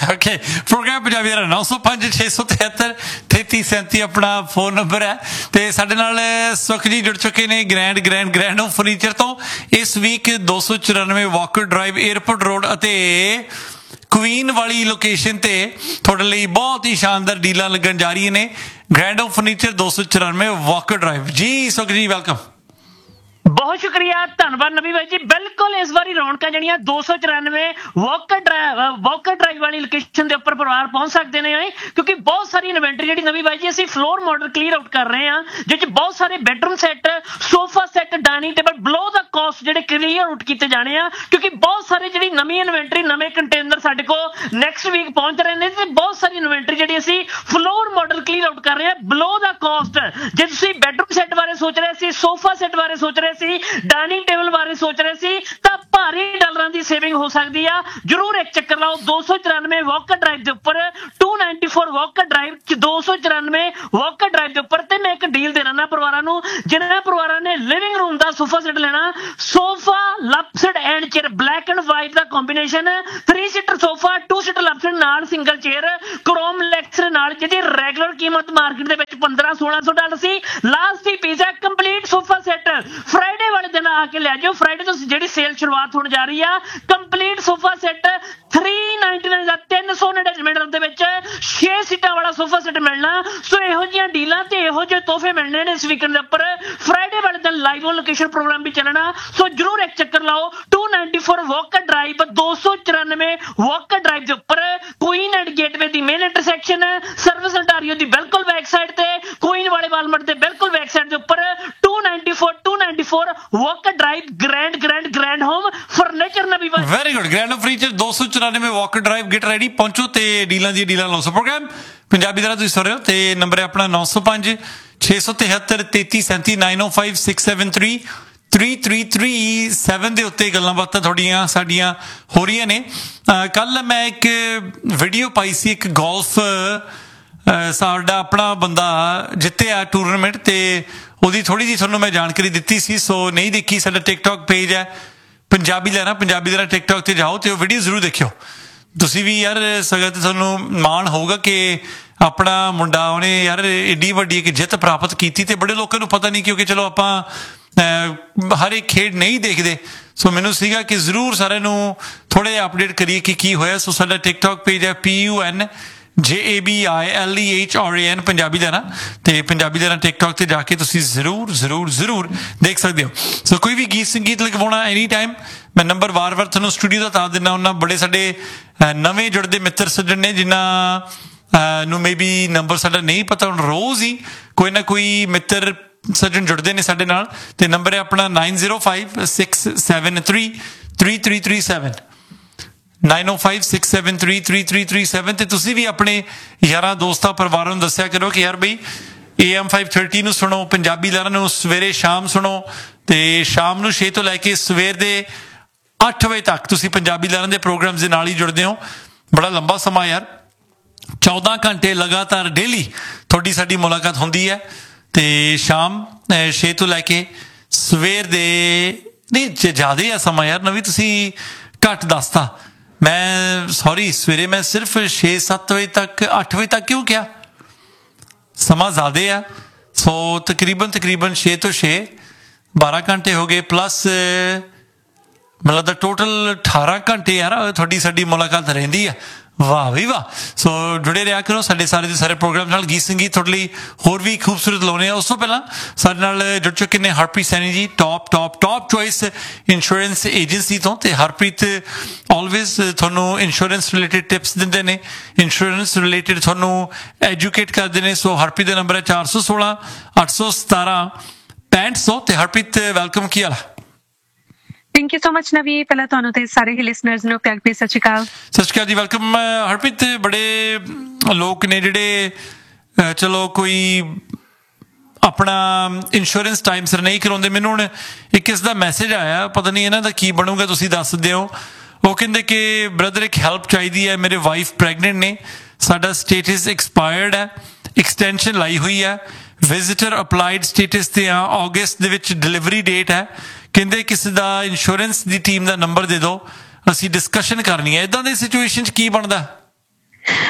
Okay programme Punjabi ਦਾ 905-673-3337 ਆਪਣਾ phone number ਹੈ ਤੇ ਸਾਡੇ ਨਾਲ ਸੁਖ ਜੀ ਜੁੜ ਚੁੱਕੇ ਨੇ ਗ੍ਰੈਂਡ ਹੋਮ ਫਰਨੀਚਰ ਤੋਂ। ਇਸ week 294 Walker drive airport road ਅਤੇ ਕੁਈਨ ਵਾਲੀ ਲੋਕੇਸ਼ਨ ਤੇ ਤੁਹਾਡੇ ਲਈ ਬਹੁਤ ਹੀ ਸ਼ਾਨਦਾਰ ਡੀਲਾਂ ਲੱਗਣ ਜਾ ਰਹੀਆਂ ਨੇ। Grand home furniture 294 Walker drive. ਜੀ ਸੁਖ ਜੀ ਵੈਲਕਮ। ਬਹੁਤ ਸ਼ੁਕਰੀਆ, ਧੰਨਵਾਦ ਨਵੀ ਬਾਈ ਜੀ। ਬਿਲਕੁਲ ਇਸ ਵਾਰੀ ਰੌਣਕਾਂ ਜਿਹੜੀਆਂ 294 ਵਾਕਰ ਡਰਾਈਵ ਵਾਲੀ ਲੋਕੇਸ਼ਨ ਦੇ ਉੱਪਰ ਪਰਿਵਾਰ ਪਹੁੰਚ ਸਕਦੇ ਨੇ, ਕਿਉਂਕਿ ਬਹੁਤ ਸਾਰੀ ਇਨਵੈਂਟਰੀ ਜਿਹੜੀ ਨਵੀ ਬਾਈ ਜੀ ਅਸੀਂ ਫਲੋਰ ਮਾਡਲ ਕਲੀਅਰ ਆਊਟ ਕਰ ਰਹੇ ਹਾਂ, ਜਿਸ 'ਚ ਬਹੁਤ ਸਾਰੇ bedroom set, sofa set, dining table ਬਿਲੋ ਦਾ ਕਾਸਟ ਜਿਹੜੇ ਕਲੀਅਰ ਆਊਟ ਕੀਤੇ ਜਾਣੇ ਆ, ਕਿਉਂਕਿ ਬਹੁਤ ਸਾਰੇ ਜਿਹੜੀ ਨਵੀਂ ਇਨਵੈਂਟਰੀ, ਨਵੇਂ ਕੰਟੇਨਰ ਸਾਡੇ ਕੋਲ ਨੈਕਸਟ ਵੀਕ ਪਹੁੰਚ ਰਹੇ ਨੇ ਤੇ ਬਹੁਤ ਸਾਰੀ ਇਨਵੈਂਟਰੀ ਜਿਹੜੀ ਅਸੀਂ ਫਲੋਰ ਮਾਡਲ ਕਲੀਅਰ ਆਊਟ ਕਰ ਰਹੇ ਹਾਂ ਬਿਲੋ ਦਾ ਕਾਸਟ। ਜੇ ਤੁਸੀਂ ਬੈਡਰੂਮ ਸੈੱਟ ਬਾਰੇ ਸੋਚ ਰਹੇ ਸੀ, ਸੋਫਾ ਸੈੱਟ ਬਾਰੇ ਸੋਚ ਰਹੇ ਸੀ, ਡਾਈਨਿੰਗ ਟੇਬਲ ਬਾਰੇ ਸੋਚ ਰਹੇ ਸੀ, ਤਾਂ ਭਾਰੀ ਡਾਲਰਾਂ ਦੀ ਸੇਵਿੰਗ ਹੋ ਸਕਦੀ ਆ। ਜਰੂਰ ਇੱਕ ਚੱਕਰ ਲਾਓ 294 ਵਾਕਰ ਡਰਾਈਵ ਦੇ ਉੱਪਰ, 294 ਵਾਕਰ ਡਰਾਈਵ 294 ਵਾਕਰ ਡਰਾਈਵ ਦੇ ਉੱਪਰ। ਤੇ ਮੈਂ ਇੱਕ ਡੀਲ ਦੇ ਰਹਿਣਾ ਪਰਿਵਾਰਾਂ ਨੂੰ, ਜਿਨ੍ਹਾਂ ਪਰਿਵਾਰਾਂ ਨੇ ਲਿਵਿੰਗ ਰੂਮ ਦਾ ਸੋਫਾ ਸੈੱਟ ਲੈਣਾ, sofa ਲਪਸਡ and chair black and white the combination, 3 seater sofa, 2 seater ਲਪਸਡ ਨਾਲ ਸਿੰਗਲ ਚੇਅਰ, ਕ੍ਰੋਮ ਲੈਕਸ ਨਾਲ, ਜਿਹਦੀ ਰੈਗੂਲਰ ਕੀਮਤ ਮਾਰਕੀਟ ਦੇ ਵਿੱਚ $1500-1600 ਸੀ। ਲਾਸਟ ਹੀ ਪੀਸ ਹੈ ਕੰਪਲੀਟ ਸੋਫਾ ਸੈੱਟ। ਫਰਾਈਡੇ ਵਾਲੇ ਦਿਨ ਆ ਕੇ ਲੈ ਜਾਓ, ਫਰਾਈਡੇ ਤੋਂ ਜਿਹੜੀ ਸੇਲ ਸ਼ੁਰੂਆਤ ਹੋਣ ਜਾ ਰਹੀ ਆ। ਕੰਪਲੀਟ ਸੋਫਾ ਸੈੱਟ 399 ਦਾ 399 ਦੇ ਵਿੱਚ 6 ਸੀਟਾਂ ਵਾਲਾ ਸੋਫਾ ਸੈੱਟ ਮਿਲਣਾ। ਸੋ ਇਹੋ ਜਿਹੀਆਂ ਡੀਲਾਂ ਤੇ ਇਹੋ ਜਿਹੇ ਤੋਹਫੇ ਮਿਲਣੇ ਨੇ ਇਸ ਵੀਕਐਂਡ ਦੇ ਉੱਪਰ। ਫਰਾਈਡੇ ਵਾਲੇ ਦਿਨ ਲਾਈਵ ਔਨ ਲੋਕੇਸ਼ਨ ਪ੍ਰੋਗਰਾਮ ਵੀ ਚੱਲਣਾ, ਸੋ ਜਰੂਰ ਇੱਕ ਚੱਕਰ ਲਾਓ 294 ਵਾਕਰ ਡਰਾਈਵ 294 ਵਾਕਰ ਡਰਾਈਵ ਦੇ ਉੱਪਰ, Queen and gateway the main intersection, service Ontario ਦੀ ਬਿਲਕੁਲ ਬੈਕ ਸਾਈਡ ਤੇ, ਕੁਈਨ ਵਾਲੇ ਵਾਲਮਾਰਟ ਦੇ ਬਿਲਕੁਲ ਬੈਕ ਸਾਈਡ ਦੇ ਉੱਪਰ 294 Walker drive grand home furniture. ਨਵੀਂ ਬਾਈ very good. Grand home furniture 294 Walker drive. Get ready, ਪਹੁੰਚੋ ਤੇ ਡੀਲਾਂ ਲਾਓ। ਸੋ ਪ੍ਰੋਗਰਾਮ ਪੰਜਾਬੀ ਦਾ ਤੁਸੀਂ ਸੁਣ ਰਹੇ ਹੋ ਤੇ ਨੰਬਰ ਹੈ ਆਪਣਾ 905-673-3337 905-673-3337 ਦੇ ਉੱਤੇ ਗੱਲਾਂ ਬਾਤਾਂ ਤੁਹਾਡੀਆਂ ਸਾਡੀਆਂ ਹੋ ਰਹੀਆਂ ਨੇ। ਕੱਲ ਮੈਂ ਇੱਕ ਵੀਡੀਓ ਪਾਈ ਸੀ, ਇੱਕ ਗੋਲਫ ਸਾਡਾ ਆਪਣਾ ਬੰਦਾ ਜਿੱਤਿਆ ਟੂਰਨਾਮੈਂਟ ਤੇ ਉਹਦੀ ਥੋੜੀ ਜਿਹੀ ਤੁਹਾਨੂੰ ਮੈਂ ਜਾਣਕਾਰੀ ਦਿੱਤੀ ਸੀ। ਸੋ ਨਹੀਂ ਦੇਖੀ, ਸਾਡਾ ਟਿਕਟੋਕ ਪੇਜ ਹੈ ਪੰਜਾਬੀ ਲੈਣਾ ਟਿਕਟੋਕ ਤੇ ਜਾਓ ਤੇ ਉਹ ਵੀਡੀਓ ਜ਼ਰੂਰ ਦੇਖਿਓ ਤੁਸੀਂ ਵੀ ਯਾਰ। ਸਗੋਂ ਤੇ ਤੁਹਾਨੂੰ ਮਾਣ ਹੋਊਗਾ ਕਿ ਆਪਣਾ ਮੁੰਡਾ ਉਹਨੇ ਯਾਰ ਏਡੀ ਵੱਡੀ ਇੱਕ ਜਿੱਤ ਪ੍ਰਾਪਤ ਕੀਤੀ। ਤੇ ਬੜੇ ਲੋਕਾਂ ਨੂੰ ਪਤਾ ਨਹੀਂ, ਕਿਉਂਕਿ ਚਲੋ ਆਪਾਂ ਹਰ ਇੱਕ ਖੇਡ ਨਹੀਂ ਦੇਖਦੇ। ਸੋ ਮੈਨੂੰ ਸੀਗਾ ਕਿ ਜ਼ਰੂਰ ਸਾਰਿਆਂ ਨੂੰ ਥੋੜ੍ਹਾ ਜਿਹਾ ਅਪਡੇਟ ਕਰੀਏ ਕਿ ਕੀ ਹੋਇਆ। ਸੋ ਸਾਡਾ ਟਿਕਟੋਕ ਪੇਜ ਹੈ PUNJABILEHRAN ਪੰਜਾਬੀ ਦਾ ਨਾ, ਤੇ ਪੰਜਾਬੀ ਦਾ ਨਾ ਟਿਕਟੋਕ ਤੇ ਜਾ ਕੇ ਤੁਸੀਂ ਜ਼ਰੂਰ ਦੇਖ ਸਕਦੇ ਹੋ। ਸੋ ਕੋਈ ਵੀ ਗੀਤ ਸੰਗੀਤ ਲਗਵਾਉਣਾ ਐਨੀ ਟਾਈਮ, ਮੈਂ ਨੰਬਰ ਵਾਰ ਤੁਹਾਨੂੰ ਸਟੂਡੀਓ ਦਾ ਤਾਂ ਦਿੰਦਾ ਹੁੰਦਾ। ਬੜੇ ਸਾਡੇ ਨਵੇਂ ਜੁੜਦੇ ਮਿੱਤਰ ਸੱਜਣ ਨੇ ਜਿਨ੍ਹਾਂ ਨੂੰ ਮੇ ਬੀ ਨੰਬਰ ਸਾਡਾ ਨਹੀਂ ਪਤਾ, ਹੁਣ ਰੋਜ਼ ਹੀ ਕੋਈ ਨਾ ਕੋਈ ਮਿੱਤਰ ਸੱਜਣ ਜੁੜਦੇ ਨੇ ਸਾਡੇ ਨਾਲ। ਤੇ ਨੰਬਰ ਹੈ ਆਪਣਾ 9056733337 9056733337 ਤੇ ਤੁਸੀਂ ਵੀ ਆਪਣੇ ਯਾਰਾਂ ਦੋਸਤਾਂ ਪਰਿਵਾਰਾਂ ਨੂੰ ਦੱਸਿਆ ਕਰੋ ਕਿ ਯਾਰ ਬਈ AM 530 ਨੂੰ ਸੁਣੋ, ਪੰਜਾਬੀ ਲਹਿਰਾਂ ਨੂੰ ਸਵੇਰੇ ਸ਼ਾਮ ਸੁਣੋ, ਤੇ ਸ਼ਾਮ ਨੂੰ 6 ਤੋਂ ਲੈ ਕੇ ਸਵੇਰ ਦੇ 8 ਵਜੇ ਤੱਕ ਤੁਸੀਂ ਪੰਜਾਬੀ ਲਹਿਰਾਂ ਦੇ ਪ੍ਰੋਗਰਾਮ ਦੇ ਨਾਲ ਹੀ ਜੁੜਦੇ ਹੋ। ਬੜਾ ਲੰਬਾ ਸਮਾਂ ਯਾਰ, 14 ਘੰਟੇ ਲਗਾਤਾਰ ਡੇਲੀ ਤੁਹਾਡੀ ਸਾਡੀ ਮੁਲਾਕਾਤ ਹੁੰਦੀ ਹੈ। ਤੇ ਸ਼ਾਮ 6 ਤੋਂ ਲੈ ਕੇ ਸਵੇਰ ਦੇ ਨਹੀਂ ਜ਼ਿਆਦਾ ਆ ਸਮਾਂ ਯਾਰ, ਨਵੀਂ ਤੁਸੀਂ ਘੱਟ ਦੱਸਤਾ, ਮੈਂ ਸੌਰੀ, ਸਵੇਰੇ ਮੈਂ ਸਿਰਫ 6-7 ਵਜੇ ਤੱਕ 8 ਵਜੇ ਤੱਕ ਕਿਉਂ ਕਿਹਾ, ਸਮਾਂ ਜ਼ਿਆਦਾ ਆ। ਸੋ ਤਕਰੀਬਨ 6 ਤੋਂ 6 12 ਘੰਟੇ ਹੋ ਗਏ, ਪਲੱਸ ਮਤਲਬ ਦਾ ਟੋਟਲ 18 ਘੰਟੇ ਯਾਰ ਤੁਹਾਡੀ ਸਾਡੀ ਮੁਲਾਕਾਤ ਰਹਿੰਦੀ ਆ। ਵਾਹ ਵੀ ਵਾਹ। ਸੋ ਜੁੜੇ ਰਿਹਾ ਕਰੋ ਸਾਡੇ ਸਾਰੇ ਦੇ ਸਾਰੇ ਪ੍ਰੋਗਰਾਮ ਨਾਲ। ਗੀਤ ਸੰਗੀਤ ਤੁਹਾਡੇ ਲਈ ਹੋਰ ਵੀ ਖੂਬਸੂਰਤ ਲਾਉਣੇ ਆ। ਉਸ ਤੋਂ ਪਹਿਲਾਂ ਸਾਡੇ ਨਾਲ ਜੁੜ ਚੁੱਕੇ ਨੇ ਹਰਪ੍ਰੀਤ ਸੈਣੀ ਜੀ, ਟੌਪ ਚੋਇਸ ਇੰਸ਼ੋਰੈਂਸ ਏਜੰਸੀ ਤੋਂ। ਤੇ ਹਰਪ੍ਰੀਤ ਆਲਵੇਜ਼ ਤੁਹਾਨੂੰ ਇੰਸ਼ੋਰੈਂਸ ਰਿਲੇਟਿਡ ਟਿਪਸ ਦਿੰਦੇ ਨੇ, ਇੰਸ਼ੋਰੈਂਸ ਰਿਲੇਟਿਡ ਤੁਹਾਨੂੰ ਐਜੂਕੇਟ ਕਰਦੇ ਨੇ। ਸੋ ਹਰਪ੍ਰੀਤ ਦਾ ਨੰਬਰ ਹੈ 416 817 6500। ਤੇ Harpreet welcome, Ki hall? Thank you so much ਨਵੀ। ਪਹਿਲਾਂ ਤੁਹਾਨੂੰ ਤੇ ਸਾਰੇ ਹੀ ਲਿਸਨਰਸ ਨੂੰ ਪਿਆਰ ਭਰੀ ਸਤਿ ਸ਼੍ਰੀ ਅਕਾਲ। ਸਤਿ ਸ਼੍ਰੀ ਅਕਾਲ ਜੀ, ਵੈਲਕਮ। ਹਰਪ੍ਰੀਤ, ਬੜੇ ਲੋਕ ਨੇ ਜਿਹੜੇ ਚਲੋ ਕੋਈ ਆਪਣਾ ਇੰਸ਼ੋਰੈਂਸ ਟਾਈਮ ਸਿਰ ਨਹੀਂ ਕਰਾਉਂਦੇ। ਮੈਨੂੰ ਹੁਣ ਇੱਕ ਇਸ ਦਾ ਮੈਸੇਜ ਆਇਆ, ਪਤਾ ਨਹੀਂ ਇਹਨਾਂ ਦਾ ਕੀ ਬਣੂਗਾ, ਤੁਸੀਂ ਦੱਸ ਦਿਓ। ਉਹ ਕਹਿੰਦੇ ਕਿ ਬ੍ਰਦਰ ਇੱਕ ਹੈਲਪ ਚਾਹੀਦੀ ਹੈ, ਮੇਰੇ ਵਾਈਫ ਪ੍ਰੈਗਨੈਂਟ ਨੇ, ਸਾਡਾ ਸਟੇਟਸ ਐਕਸਪਾਇਰਡ ਹੈ, ਐਕਸਟੈਂਸ਼ਨ ਲਾਈ ਹੋਈ ਹੈ, ਵਿਜ਼ਿਟਰ ਅਪਲਾਈਡ ਸਟੇਟਸ ਤੇ ਆ, ਅਗਸਤ ਦੇ ਵਿੱਚ ਡਿਲੀਵਰੀ ਡੇਟ ਹੈ। ਕਹਿੰਦੇ ਕਿਸੇ ਦਾ ਇੰਸ਼ੋਰੈਂਸ ਦੀ ਟੀਮ ਦਾ ਨੰਬਰ ਦੇ ਦਿਓ, ਅਸੀਂ ਡਿਸਕਸ਼ਨ ਕਰਨੀ ਹੈ। ਇੱਦਾਂ ਦੀ ਸਿਚੁਏਸ਼ਨ 'ਚ ਕੀ ਬਣਦਾ?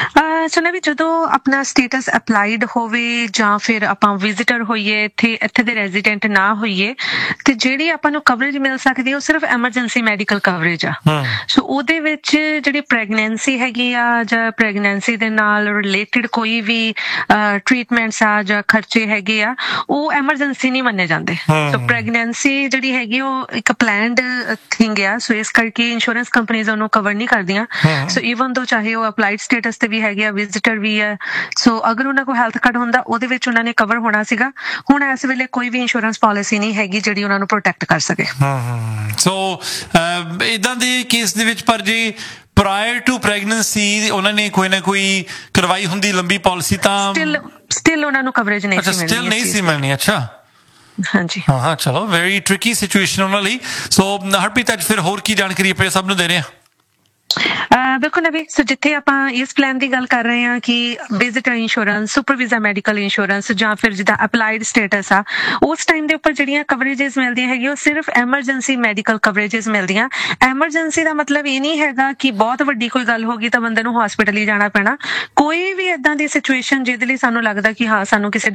ਸੋ ਨਾ ਵੀ ਜਦੋਂ ਆਪਣਾ ਸਟੇਟਸ ਅਪਲਾਈਡ ਹੋਵੇ ਜਾਂ ਫਿਰ ਆਪਾਂ ਵਿਜ਼ਿਟਰ ਹੋਈਏ ਇੱਥੇ ਦੇ ਰੈਜ਼ੀਡੈਂਟ ਨਾ ਹੋਈਏ ਤੇ ਜਿਹੜੀ ਆਪਾਂ ਨੂੰ ਕਵਰੇਜ ਮਿਲ ਸਕਦੀ ਹੈ ਉਹ ਸਿਰਫ ਐਮਰਜੈਂਸੀ ਮੈਡੀਕਲ ਕਵਰੇਜ ਆ। ਸੋ ਉਹਦੇ ਵਿੱਚ ਜਿਹੜੀ ਪ੍ਰੈਗਨੈਂਸੀ ਹੈਗੀ ਆ ਜਾਂ ਪ੍ਰੈਗਨੈਂਸੀ ਦੇ ਨਾਲ ਰਿਲੇਟਡ ਕੋਈ ਵੀ ਟ੍ਰੀਟਮੈਂਟਸ ਆ ਜਾਂ ਖਰਚੇ ਹੈਗੇ ਆ ਉਹ ਐਮਰਜੈਂਸੀ ਨਹੀਂ ਮੰਨੇ ਜਾਂਦੇ। ਸੋ ਪ੍ਰੈਗਨੈਂਸੀ ਜਿਹੜੀ ਹੈਗੀ ਉਹ ਇੱਕ ਪਲੈਨਡ ਥਿੰਗ ਆ, ਸੋ ਇਸ ਕਰਕੇ ਇੰਸ਼ੋਰੈਂਸ ਕੰਪਨੀਜ਼ ਉਹਨੂੰ ਕਵਰ ਨਹੀਂ ਕਰਦੀਆਂ। ਸੋ ਈਵਨ ਦੋ ਚਾਹੇ ਉਹ ਅਪਲਾਈਡ ਸਟੇਟਸ ਤੇ ਵੀ ਹੈਗੇ ਆ, ਵਿਜ਼ਿਟਰ ਵੀ ਹੈ, ਸੋ ਅਗਰ ਉਹਨਾਂ ਕੋਲ ਹੈਲਥ ਕਾਰਡ ਹੁੰਦਾ ਉਹਦੇ ਵਿੱਚ ਉਹਨਾਂ ਨੇ ਕਵਰ ਹੋਣਾ ਸੀਗਾ। ਹੁਣ ਇਸ ਵੇਲੇ ਕੋਈ ਵੀ ਇੰਸ਼ੋਰੈਂਸ ਪਾਲਿਸੀ ਨਹੀਂ ਹੈਗੀ ਜਿਹੜੀ ਉਹਨਾਂ ਨੂੰ ਪ੍ਰੋਟੈਕਟ ਕਰ ਸਕੇ। ਸੋ ਇਦਾਂ ਦੇ ਕੇਸ ਦੇ ਵਿੱਚ ਪਰ ਜੇ ਪ੍ਰਾਇਰ ਟੂ ਪ੍ਰੈਗਨੈਂਸੀ ਉਹਨਾਂ ਨੇ ਕੋਈ ਨਾ ਕੋਈ ਕਰਵਾਈ ਹੁੰਦੀ ਲੰਬੀ ਪਾਲਿਸੀ ਤਾਂ ਸਟਿਲ ਉਹਨਾਂ ਨੂੰ ਕਵਰੇਜ ਨਹੀਂ ਸੀ ਮਿਲਣੀ। ਸਟਿਲ ਨਹੀਂ ਸੀ ਮਿਲਣੀ। ਅੱਛਾ, ਹਾਂਜੀ, ਹਾਂ, ਚਲੋ ਵੈਰੀ ਟ੍ਰਿਕੀ ਸਿਚੁਏਸ਼ਨ ਉਹਨਾਂ ਲਈ। ਸੋ ਹਰਪ੍ਰੀਤ ਅੱਜ ਫਿਰ ਹੋਰ ਕੀ ਜਾਣਕਾਰੀ ਆਪਣੇ ਸਭ ਨੂੰ ਦੇ ਰਹੇ ਆ? ਬਿਲਕੁਲ ਨਵੀ, ਸੋ ਜਿੱਥੇ ਆਪਾਂ ਇਸ ਪਲਾਨ ਦੀ ਗੱਲ ਕਰ ਰਹੇ ਹਾਂ ਕਿ visitor insurance, super visa medical insurance ਜਾਂ ਫਿਰ ਜਿੱਦਾਂ ਅਪਲਾਈਡ ਸਟੇਟਸ ਆ, ਉਸ ਟਾਈਮ ਦੇ ਉੱਪਰ ਜਿਹੜੀਆਂ ਕਵਰੇजेस ਮਿਲਦੀਆਂ ਹੈਗੀਆਂ ਉਹ ਸਿਰਫ ਐਮਰਜੈਂਸੀ ਮੈਡੀਕਲ ਕਵਰੇजेस ਮਿਲਦੀਆਂ। ਐਮਰਜੈਂਸੀ ਦਾ ਮਤਲਬ ਇਹ ਨਹੀਂ ਹੈਗਾ ਕਿ ਬਹੁਤ ਵੱਡੀ ਕੋਈ ਗੱਲ ਹੋ ਗਈ ਤਾਂ ਬੰਦੇ ਨੂੰ ਹਸਪੀਟਲ ਹੀ ਜਾਣਾ ਪੈਣਾ। ਕੋਈ ਵੀ ਏਦਾਂ ਦੀ ਸਿਚੁਏਸ਼ਨ ਜਿਹਦੇ ਲਈ ਸਾਨੂੰ ਲੱਗਦਾ ਕਿ ਹਾਂ ਸਾਨੂੰ ਕਿਸੇ